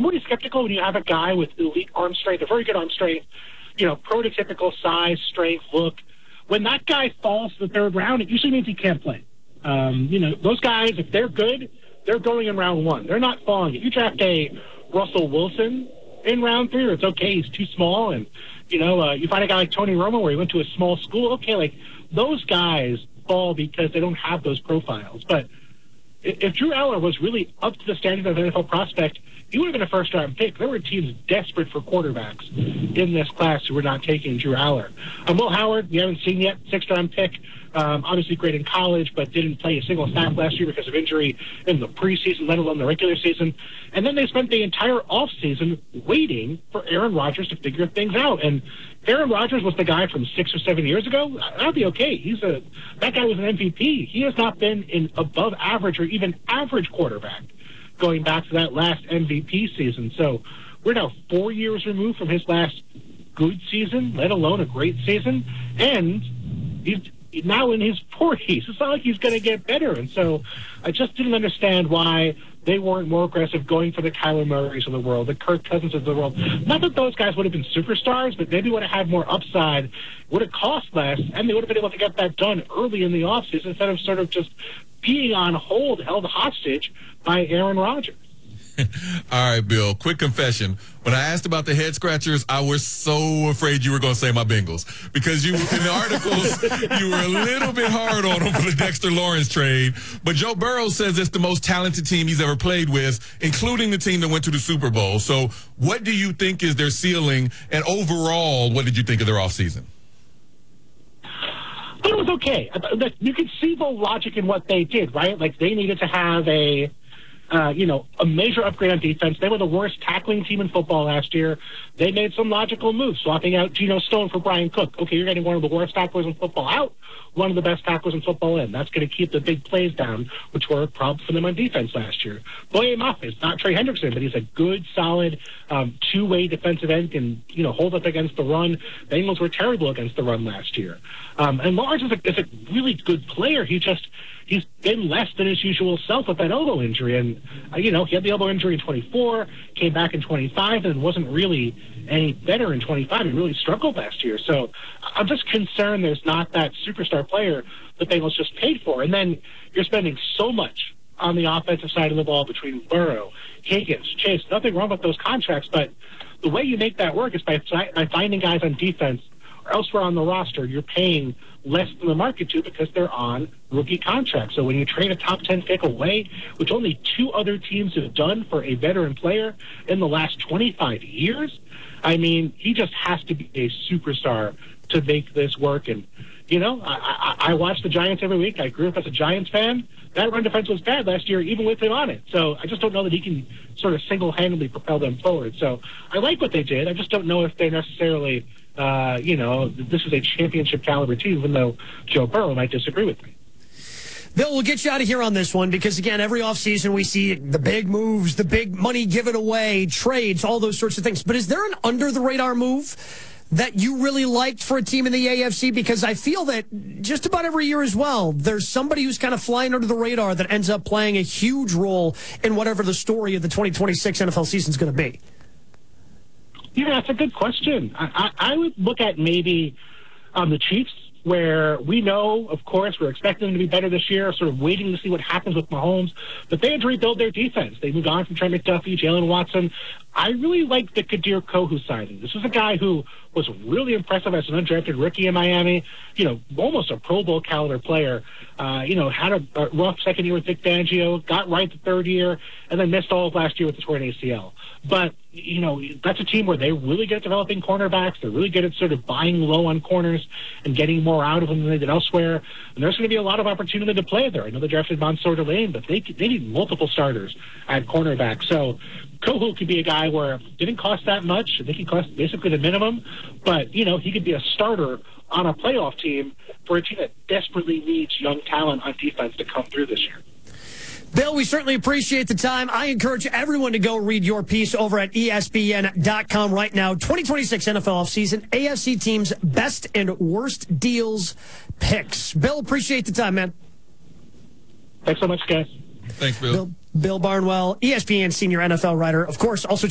I'm always skeptical when you have a guy with elite arm strength, a very good arm strength, prototypical size, strength, look. When that guy falls to the third round, it usually means he can't play. Those guys, if they're good, they're going in round one. They're not falling. If you draft a Russell Wilson in round 3, or it's okay, he's too small, and, you find a guy like Tony Romo where he went to a small school, okay, like, those guys fall because they don't have those profiles. But if Drew Aller was really up to the standard of an NFL prospect, he would have been a first-round pick. There were teams desperate for quarterbacks in this class who were not taking Drew Aller. Will Howard, we haven't seen yet, 6th-round pick. Obviously great in college, but didn't play a single snap last year because of injury in the preseason, let alone the regular season. And then they spent the entire offseason waiting for Aaron Rodgers to figure things out. And Aaron Rodgers was the guy from 6 or 7 years ago. That'd be okay. That guy was an MVP. He has not been an above average or even average quarterback going back to that last MVP season. So we're now 4 years removed from his last good season, let alone a great season. And he's now in his 40s. It's not like he's going to get better. And so I just didn't understand why they weren't more aggressive going for the Kyler Murrays of the world, the Kirk Cousins of the world. Not that those guys would have been superstars, but maybe would have had more upside, would have cost less, and they would have been able to get that done early in the offseason instead of sort of just being on hold, held hostage by Aaron Rodgers. All right, Bill, quick confession. When I asked about the head scratchers, I was so afraid you were going to say my Bengals because in the articles, you were a little bit hard on them for the Dexter Lawrence trade. But Joe Burrow says it's the most talented team he's ever played with, including the team that went to the Super Bowl. So what do you think is their ceiling? And overall, what did you think of their offseason? It was okay. You could see the logic in what they did, right? Like they needed to have a major upgrade on defense. They were the worst tackling team in football last year. They made some logical moves, swapping out Geno Stone for Brian Cook. Okay, you're getting one of the worst tacklers in football out, one of the best tacklers in football in. That's going to keep the big plays down, which were a problem for them on defense last year. Boye Mafe is not Trey Hendrickson, but he's a good, solid, two-way defensive end, can hold up against the run. The Bengals were terrible against the run last year. And Lawrence is a really good player. He's been less than his usual self with that elbow injury. And, he had the elbow injury in 24, came back in 25, and wasn't really any better in 25. He really struggled last year. So I'm just concerned there's not that superstar player the Bengals just paid for. And then you're spending so much on the offensive side of the ball between Burrow, Higgins, Chase. Nothing wrong with those contracts, but the way you make that work is by finding guys on defense or elsewhere on the roster you're paying less than the market to because they're on rookie contracts. So when you trade a top 10 pick away, which only 2 other teams have done for a veteran player in the last 25 years, he just has to be a superstar to make this work. And, I watch the Giants every week. I grew up as a Giants fan. That run defense was bad last year, even with him on it. So I just don't know that he can sort of single-handedly propel them forward. So I like what they did. I just don't know if they necessarily this is a championship caliber team, even though Joe Burrow might disagree with me. Bill, we'll get you out of here on this one because, again, every offseason we see the big moves, the big money given away, trades, all those sorts of things. But is there an under-the-radar move that you really liked for a team in the AFC? Because I feel that just about every year as well, there's somebody who's kind of flying under the radar that ends up playing a huge role in whatever the story of the 2026 NFL season is going to be. Yeah, that's a good question. I would look at maybe the Chiefs, where we know, of course, we're expecting them to be better this year, sort of waiting to see what happens with Mahomes. But they had to rebuild their defense. They moved on from Trent McDuffie, Jalen Watson. I really like the Kadir Kohu signing. This was a guy who was really impressive as an undrafted rookie in Miami, almost a Pro Bowl caliber player, had a rough second year with Vic Fangio, got right the third year, and then missed all of last year with the torn ACL. But, that's a team where they're really good at developing cornerbacks. They're really good at sort of buying low on corners and getting more out of them than they did elsewhere. And there's going to be a lot of opportunity to play there. I know they drafted Mansour Delane, but they need multiple starters at cornerback. So Kohu could be a guy where it didn't cost that much. I think he cost basically the minimum. But, he could be a starter on a playoff team for a team that desperately needs young talent on defense to come through this year. Bill, we certainly appreciate the time. I encourage everyone to go read your piece over at ESPN.com right now. 2026 NFL offseason, AFC teams' best and worst deals picks. Bill, appreciate the time, man. Thanks so much, guys. Thanks, Bill. Bill Barnwell, ESPN senior NFL writer. Of course, also